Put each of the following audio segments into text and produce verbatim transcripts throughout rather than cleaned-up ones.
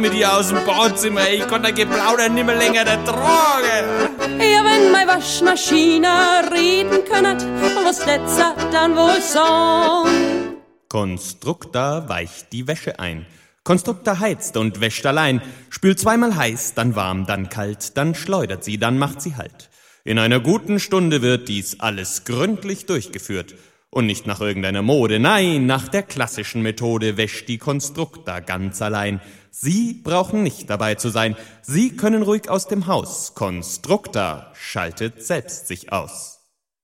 mit dir aus dem Badzimmer, ich kann der Geplauder nimmer länger ertragen. Ja, wenn meine Waschmaschine reden könnet, was letzter dann wohl sagen? Konstruktor weicht die Wäsche ein. Konstruktor heizt und wäscht allein. Spült zweimal heiß, dann warm, dann kalt, dann schleudert sie, dann macht sie Halt. In einer guten Stunde wird dies alles gründlich durchgeführt. Und nicht nach irgendeiner Mode, nein, nach der klassischen Methode wäscht die Konstruktor ganz allein. Sie brauchen nicht dabei zu sein. Sie können ruhig aus dem Haus. Konstruktor schaltet selbst sich aus.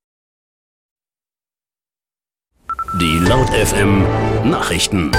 Die Laut F M Nachrichten.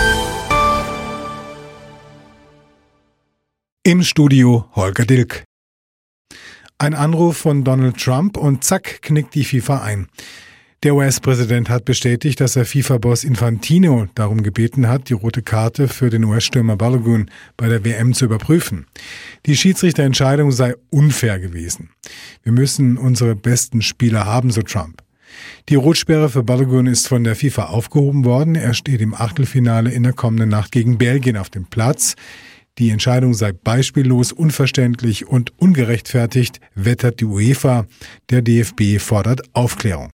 Im Studio Holger Dilk. Ein Anruf von Donald Trump und zack, knickt die FIFA ein. Der U S-Präsident hat bestätigt, dass er FIFA-Boss Infantino darum gebeten hat, die rote Karte für den U S-Stürmer Balogun bei der W M zu überprüfen. Die Schiedsrichterentscheidung sei unfair gewesen. Wir müssen unsere besten Spieler haben, so Trump. Die Rotsperre für Balogun ist von der FIFA aufgehoben worden. Er steht im Achtelfinale in der kommenden Nacht gegen Belgien auf dem Platz. Die Entscheidung sei beispiellos, unverständlich und ungerechtfertigt, wettert die UEFA. Der D F B fordert Aufklärung.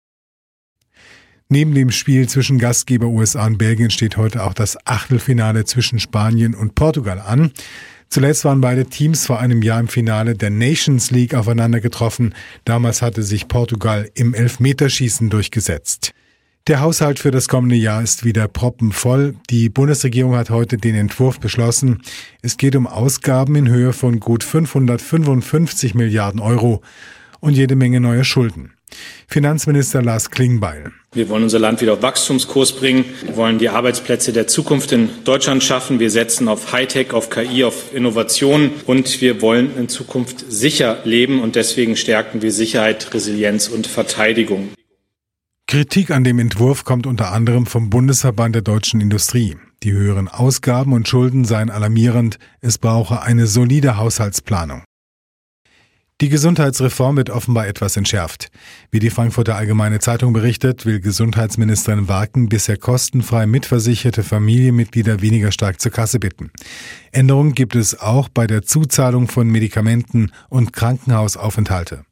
Neben dem Spiel zwischen Gastgeber U S A und Belgien steht heute auch das Achtelfinale zwischen Spanien und Portugal an. Zuletzt waren beide Teams vor einem Jahr im Finale der Nations League aufeinander getroffen. Damals hatte sich Portugal im Elfmeterschießen durchgesetzt. Der Haushalt für das kommende Jahr ist wieder proppenvoll. Die Bundesregierung hat heute den Entwurf beschlossen. Es geht um Ausgaben in Höhe von gut fünfhundertfünfundfünfzig Milliarden Euro und jede Menge neue Schulden. Finanzminister Lars Klingbeil. Wir wollen unser Land wieder auf Wachstumskurs bringen. Wir wollen die Arbeitsplätze der Zukunft in Deutschland schaffen. Wir setzen auf Hightech, auf K I, auf Innovation und wir wollen in Zukunft sicher leben und deswegen stärken wir Sicherheit, Resilienz und Verteidigung. Kritik an dem Entwurf kommt unter anderem vom Bundesverband der deutschen Industrie. Die höheren Ausgaben und Schulden seien alarmierend. Es brauche eine solide Haushaltsplanung. Die Gesundheitsreform wird offenbar etwas entschärft. Wie die Frankfurter Allgemeine Zeitung berichtet, will Gesundheitsministerin Warken bisher kostenfrei mitversicherte Familienmitglieder weniger stark zur Kasse bitten. Änderungen gibt es auch bei der Zuzahlung von Medikamenten und Krankenhausaufenthalte.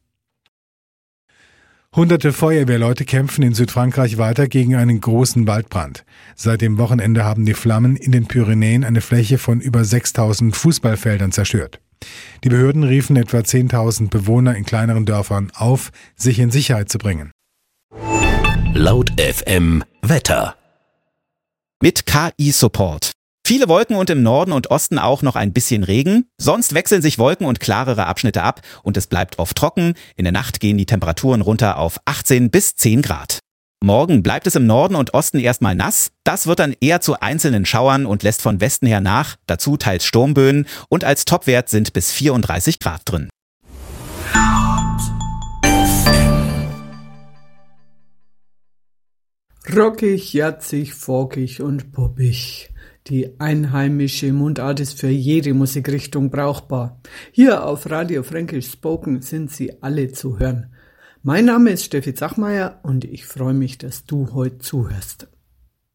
Hunderte Feuerwehrleute kämpfen in Südfrankreich weiter gegen einen großen Waldbrand. Seit dem Wochenende haben die Flammen in den Pyrenäen eine Fläche von über sechstausend Fußballfeldern zerstört. Die Behörden riefen etwa zehntausend Bewohner in kleineren Dörfern auf, sich in Sicherheit zu bringen. Laut F M Wetter. Mit K I-Support. Viele Wolken und im Norden und Osten auch noch ein bisschen Regen. Sonst wechseln sich Wolken und klarere Abschnitte ab und es bleibt oft trocken. In der Nacht gehen die Temperaturen runter auf achtzehn bis zehn Grad. Morgen bleibt es im Norden und Osten erstmal nass. Das wird dann eher zu einzelnen Schauern und lässt von Westen her nach. Dazu teils Sturmböen und als Topwert sind bis vierunddreißig Grad drin. Rockig, jatzig, folkig und poppig. Die einheimische Mundart ist für jede Musikrichtung brauchbar. Hier auf Radio Fränkisch Spoken sind sie alle zu hören. Mein Name ist Steffi Zachmeier und ich freue mich, dass du heute zuhörst.